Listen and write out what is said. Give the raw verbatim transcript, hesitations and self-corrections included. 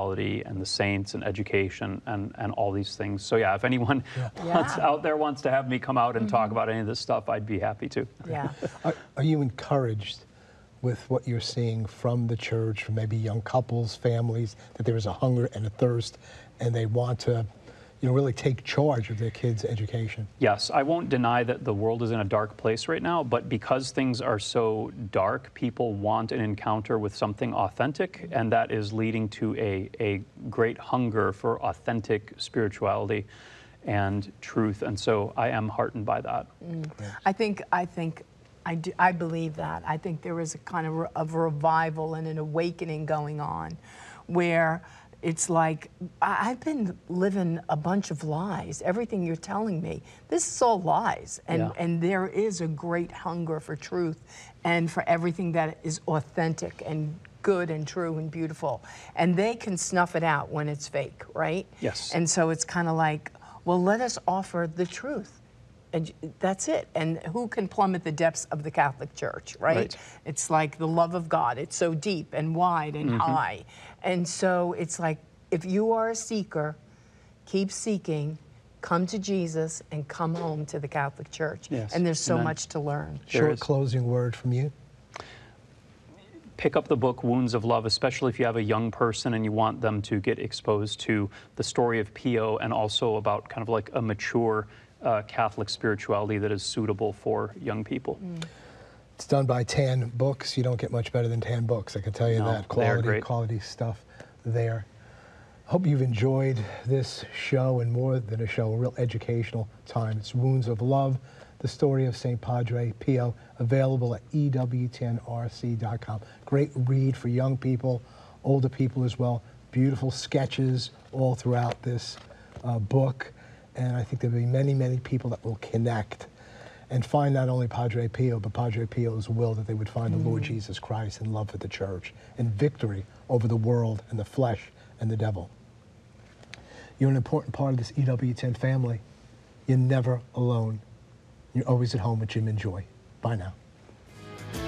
spirituality and the saints and education and, and all these things. So yeah, if anyone Yeah. wants, Yeah. out there wants to have me come out and Mm-hmm. talk about any of this stuff, I'd be happy to. Yeah. Are, are you encouraged with what you're seeing from the church, from maybe young couples, families, that there is a hunger and a thirst, and they want to, you know, really take charge of their kids' education? Yes, I won't deny that the world is in a dark place right now, but because things are so dark, people want an encounter with something authentic, and that is leading to a, a great hunger for authentic spirituality and truth, and so I am heartened by that. Mm. I think, I think, I, do, I believe that. I think there is a kind of, of a revival and an awakening going on where it's like, I- I've been living a bunch of lies. Everything you're telling me, this is all lies. And, Yeah. and there is a great hunger for truth and for everything that is authentic and good and true and beautiful. And they can snuff it out when it's fake, right? Yes. And so it's kind of like, well, let us offer the truth. And that's it. And who can plummet the depths of the Catholic Church, right? Right. It's like the love of God. It's so deep and wide and Mm-hmm. high. And so it's like, if you are a seeker, keep seeking, come to Jesus, and come home to the Catholic Church. Yes. And there's so Amen. much to learn. There Short is. closing word from you. Pick up the book Wounds of Love, especially if you have a young person and you want them to get exposed to the story of Pio and also about kind of like a mature uh, Catholic spirituality that is suitable for young people. Mm. It's done by Tan Books. You don't get much better than Tan Books, I can tell you No, that. they are Quality, great. quality stuff there. Hope you've enjoyed this show, and more than a show, a real educational time. It's Wounds of Love, the story of Saint Padre Pio, available at E W ten R C dot com. Great read for young people, older people as well. Beautiful sketches all throughout this uh, book. And I think there'll be many, many people that will connect and find not only Padre Pio, but Padre Pio's will that they would find mm. the Lord Jesus Christ and love for the church and victory over the world and the flesh and the devil. You're an important part of this E W ten family. You're never alone. You're always at home with Jim and Joy. Bye now.